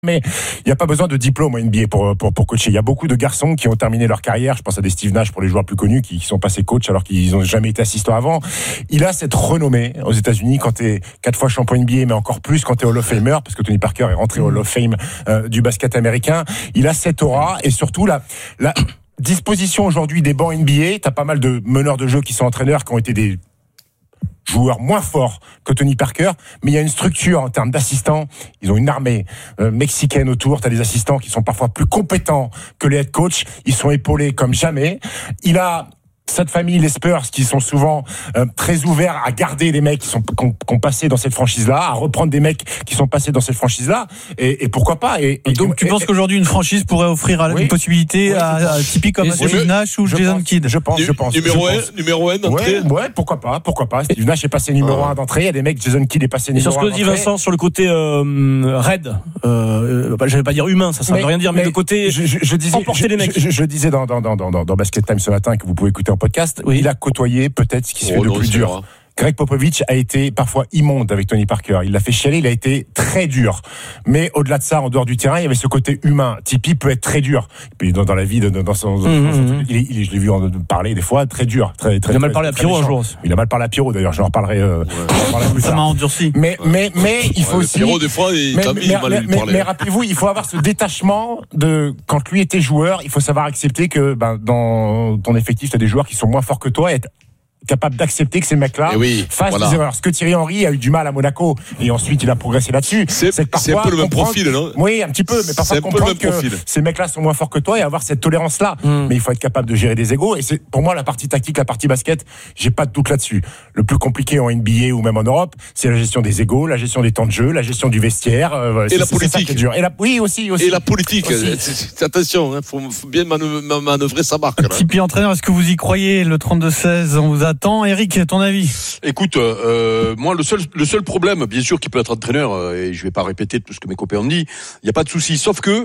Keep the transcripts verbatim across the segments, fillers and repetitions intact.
Mais il n'y a pas besoin de diplôme en N B A pour, pour, pour coacher. Il y a beaucoup de garçons qui ont terminé leur carrière. Je pense à des Steve Nash pour les joueurs plus connus qui, qui sont passés coach alors qu'ils n'ont jamais été assistants avant. Il a cette renommée aux États-Unis quand tu es quatre fois champion N B A, mais encore plus quand tu es Hall of Famer, parce que Tony Parker est rentré au Hall of Fame euh, du basket américain. Il a cette aura et surtout la, la disposition aujourd'hui des bancs N B A. Tu as pas mal de meneurs de jeu qui sont entraîneurs, qui ont été des joueurs moins forts que Tony Parker, mais il y a une structure en termes d'assistants. Ils ont une armée euh, mexicaine autour. Tu as des assistants qui sont parfois plus compétents que les head coachs. Ils sont épaulés comme jamais. Il a cette famille, les Spurs, qui sont souvent euh, très ouverts à garder des mecs qui sont qui ont, qui ont passé dans cette franchise-là, à reprendre des mecs qui sont passés dans cette franchise-là, et, et pourquoi pas. Et, et donc, et, tu et, penses et, qu'aujourd'hui une franchise pourrait offrir oui, une possibilité oui, à, à Tipeee comme Steve Nash ou Jason pense, Kidd? Je pense, je pense. Numéro je un, pense. numéro un d'entrée. Ouais, ouais, pourquoi pas, pourquoi pas. Steve Nash est passé numéro un d'entrée. Il y a des mecs, Jason Kidd est passé numéro un d'entrée. Et sur ce que dit Vincent, sur le côté euh, raid, euh, bah, je vais pas dire humain, ça, ça veut rien dire, mais, mais le côté je, je, je disais, emporter les mecs. Je, je, je disais dans, dans, dans, dans, dans Basket Time ce matin, que vous pouvez écouter en podcast, oui. Il a côtoyé peut-être ce qui se oh fait non, de plus dur. Vrai. Greg Popovich a été parfois immonde avec Tony Parker. Il l'a fait chialer, il a été très dur. Mais au-delà de ça, en dehors du terrain, il y avait ce côté humain. Tipeee peut être très dur. Puis dans, dans la vie, de, dans son, mmh, dans son mmh. il, il, je l'ai vu en, parler des fois très dur. Très, très, il a mal parlé à Pierrot un jour. Il a mal parlé à Pierrot d'ailleurs. Je en reparlerai. Euh, ouais. Ça m'a endurci. Mais mais mais il faut ouais, aussi. Pierrot des fois, il mais, mais, mais, mal mais, lui mais, parler. mais rappelez-vous, il faut avoir ce détachement de quand lui était joueur. Il faut savoir accepter que ben, dans ton effectif, tu as des joueurs qui sont moins forts que toi. Et être capable d'accepter que ces mecs-là oui, fassent voilà. des erreurs. Ce que Thierry Henry a eu du mal à Monaco et ensuite il a progressé là-dessus. C'est, c'est, c'est un peu le même profil, non? Oui, un petit peu, mais parfois comprendre que profil. Ces mecs-là sont moins forts que toi et avoir cette tolérance-là. Mm. Mais il faut être capable de gérer des égos. Et c'est pour moi la partie tactique, la partie basket, j'ai pas de doute là-dessus. Le plus compliqué en N B A ou même en Europe, c'est la gestion des égos, la gestion des temps de jeu, la gestion du vestiaire. Euh, et c'est, la c'est, politique. C'est ça qui est dur. Et la, oui, aussi, aussi. Et la politique. C'est, c'est, attention, il faut, faut bien manœuvrer, manœuvrer sa marque. Tipeee entraîneur, est-ce que vous y croyez? Le trente-deux seize, on vous attend. Eric, ton avis? Écoute, euh, moi le seul le seul problème, bien sûr, qu'il peut être entraîneur, euh, et je vais pas répéter tout ce que mes copains ont dit, il y a pas de souci. Sauf que,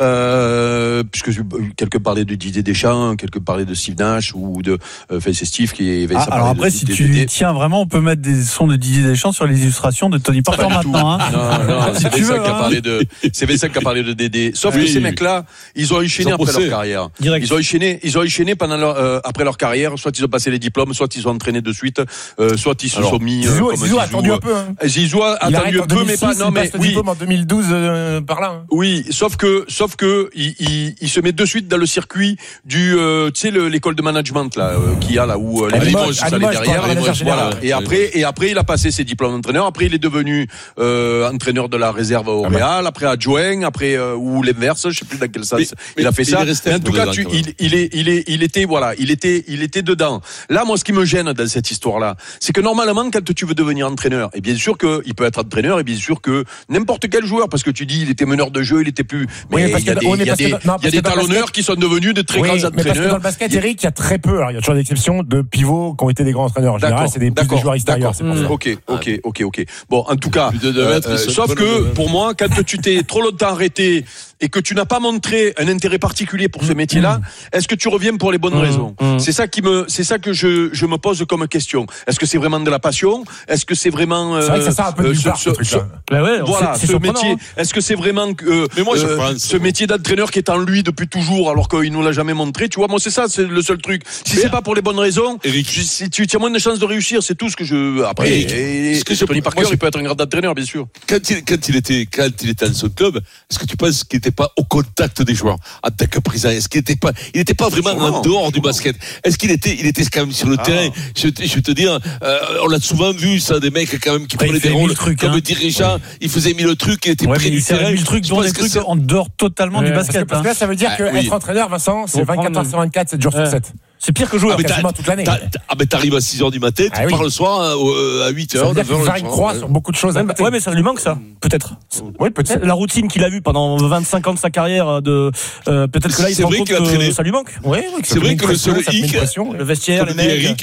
euh, puisque quelqu'un parlait de Didier Deschamps, quelqu'un parlait de Steve Nash ou de, euh, enfin c'est Steve qui. Ah, alors après, de, si de, tu de, de, tiens vraiment, on peut mettre des sons de Didier Deschamps sur les illustrations de Tony Parker maintenant. Hein. Non, non, c'est Vincent qui a parlé de, c'est Vincent qui a parlé de Dédé. Sauf oui, que ces mecs-là, ils ont enchaîné ils ont après poussé. leur carrière. Direct. Ils ont enchaîné, ils ont enchaîné pendant leur, euh, après leur carrière. Soit ils ont passé les diplômes, soit ils ont entraîné de suite. Euh, soit ils se Alors, sont mis. Zizou, euh, Zizou a attendu un peu. Hein. Zizou a attendu un peu, mais pas. Non, mais oui. En deux mille douze, euh, par là. Hein. Oui, sauf que, sauf que, il, il, il se met de suite dans le circuit du, euh, tu sais, le, l'école de management là, euh, qu'il y a là où euh, les Limoges sont allés derrière. Voilà. Et après, et après, il a passé ses diplômes d'entraîneur. Après, il est devenu euh, entraîneur de la réserve au ah Real. Après, adjoint. Après, euh, ou l'inverse, je sais plus dans quel sens. Mais, il a fait ça. Mais en tout cas, tu, il, il est, il est, il était, voilà, il était, il était dedans. Là, moi, ce qui me gêne dans cette histoire-là, c'est que normalement, quand tu veux devenir entraîneur, et bien sûr qu'il peut être entraîneur, et bien sûr que n'importe quel joueur, parce que tu dis, il était meneur de jeu, il était plus. Mais il y a des, il y a des, il y a des talonneurs qui sont devenus de très oui, grands mais entraîneurs. Parce que dans le basket, Eric, il y a très peu. Alors, il y a toujours des exceptions de pivots qui ont été des grands entraîneurs. En général, c'est des, des joueurs extérieurs. C'est pour ça. Ok, ok, ok, ok. Bon, en tout cas, euh, euh, sauf que pour moi, quand tu t'es trop longtemps arrêté et que tu n'as pas montré un intérêt particulier pour ce métier-là, est-ce que tu reviens pour les bonnes raisons? C'est ça qui me, c'est ça que je, je me pose comme question. Est-ce que c'est vraiment de la passion? Est-ce que c'est vraiment euh, c'est vrai que ça sert un peu de ce, ce, ce, ben ouais, voilà, ce métier. Est-ce que c'est vraiment euh, mais moi, je euh, pense, ce métier d'entraîneur qui est en lui depuis toujours, alors qu'il nous l'a jamais montré? Tu vois, moi c'est ça, c'est le seul truc. Si mais c'est pas pour les bonnes raisons, Eric, si tu as moins de chances de réussir, c'est tout ce que je. Après, Eric, et, ce que je Tony Parker, moi, il peut être un grand entraîneur, bien sûr. Quand il, quand il était, quand il était dans son club, est-ce que tu penses qu'il n'était pas au contact des joueurs en tant que président? Est-ce qu'il n'était pas, il n'était pas vraiment en dehors du basket? Est-ce qu'il était, il était quand même sur le ah. terrain? Je, je vais te dire, euh, on l'a souvent vu, ça, des mecs quand même qui Après, prenaient des rôles trucs, comme hein. dirigeant. Ouais. Il faisait mille trucs, il était ouais, près du terrain. Il trucs, dont des trucs en dehors totalement ouais, du basket. Parce que, parce que là, ça veut dire qu'être ah, oui. entraîneur, Vincent, c'est vingt-quatre heures sur vingt-quatre, sept jours sur sept. C'est pire que jouer ah, quasiment toute l'année. Ah ben t'arrives à six heures du matin, tu ah, pars oui. le soir à huit heures. Ça veut dire qu'il va faire une croix sur beaucoup de choses. Ouais, ouais, mais ça lui manque ça, peut-être. Oui, peut-être. La routine qu'il a vue pendant vingt-cinq ans de sa carrière, de euh, peut-être que là il se rend compte que ça lui manque. Oui, c'est vrai que le seul hic, le vestiaire, les mecs.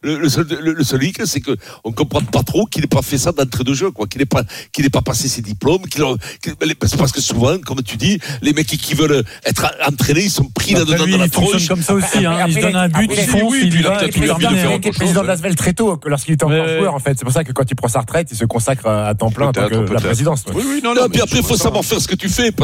le, le seul, le, le seul hic, c'est que on comprend pas trop qu'il n'ait pas fait ça d'entrée de jeu, quoi, qu'il n'ait pas, qu'il n'ait pas passé ses diplômes, qu'il, qu'il c'est parce que souvent, comme tu dis, les mecs qui, qui veulent être entraînés, ils sont pris là-dedans dans la tronche. Comme ça aussi, hein. Ils se donnent un but, ils font, oui, il a peut-être envie de faire autre chose. Président de l'Asvel très tôt, lorsqu'il était encore joueur, en fait. C'est pour ça que quand il prend sa retraite, il se consacre à temps plein en tant que la présidence. Oui, oui, non, non. Puis après, il faut savoir faire ce que tu fais.